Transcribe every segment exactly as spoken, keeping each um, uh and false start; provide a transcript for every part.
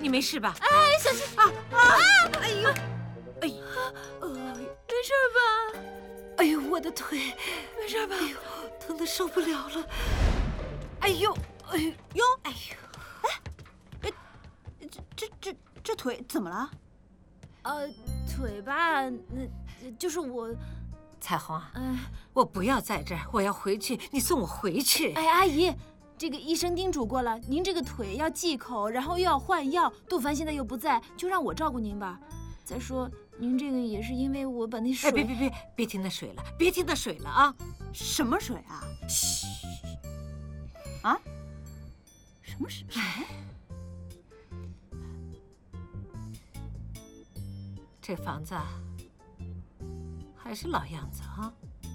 你没事吧？ 哎，小心！啊啊！哎呦，哎呦，呃，没事吧？ 哎呦，我的腿， 没事吧？ 哎呦，疼得受不了了。哎呦，哎呦， 哟， 哎呦， 哎，这这这这腿怎么了？ 呃，腿吧，那就是我。 彩虹啊， 哎， 我不要在这儿，我要回去，你送我回去。 哎，阿姨。 这个医生叮嘱过了，您这个腿要忌口，然后又要换药。杜凡现在又不在，就让我照顾您吧。再说，您这个也是因为我把那水…… 哎，别别别，别听那水了，别听那水了啊！ 什么水啊？嘘！啊？什么水？ 这房子还是老样子啊。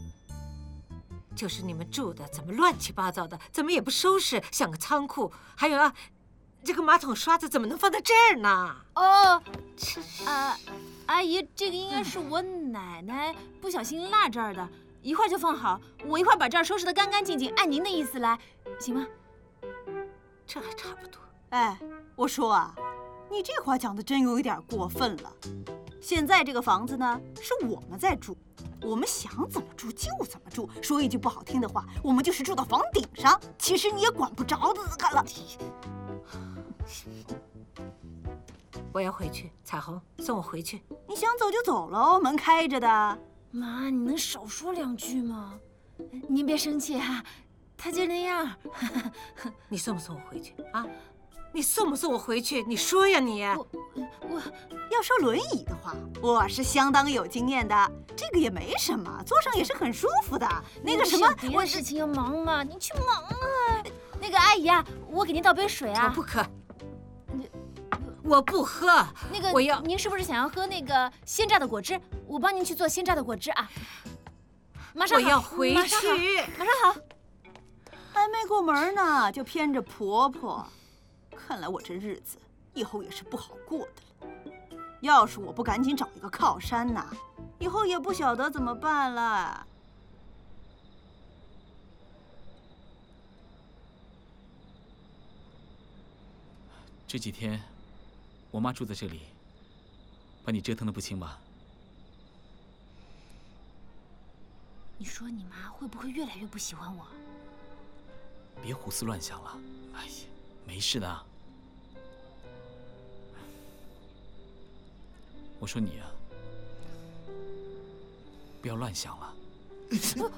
就是你们住的怎么乱七八糟的，怎么也不收拾，像个仓库。还有啊，这个马桶刷子怎么能放在这儿呢？ 哦，啊，阿姨，这个应该是我奶奶不小心落这儿的，一会儿就放好。我一会儿把这儿收拾得干干净净，按您的意思来，行吗？ 这还差不多。 哎，我说啊，你这话讲的真有一点过分了。现在这个房子呢，是我们在住。 我们想怎么住就怎么住，说一句不好听的话，我们就是住到房顶上。其实你也管不着的了。 我要回去，彩虹，送我回去。 你想走就走喽，门开着的。 妈，你能少说两句吗？您别生气哈、啊，他就那样。 你送不送我回去啊？你送不送我回去？你说呀你！ 我我要说轮椅的话，我是相当有经验的。这个也没什么，坐上也是很舒服的。那个什么， 别的事情要忙嘛，你去忙啊。那个阿姨啊，我给您倒杯水啊。 我不渴。我不喝。 那个， 我要。 您是不是想要喝那个鲜榨的果汁？我帮您去做鲜榨的果汁啊。马上好。 我要回去。 马上好。马上好。 还没过门呢，就偏着婆婆。 看来我这日子以后也是不好过的了。要是我不赶紧找一个靠山呐，以后也不晓得怎么办了。 这几天，我妈住在这里，把你折腾得不轻吧？ 你说你妈会不会越来越不喜欢我？ 别胡思乱想了。哎呀，没事的。 我说你啊，不要乱想了。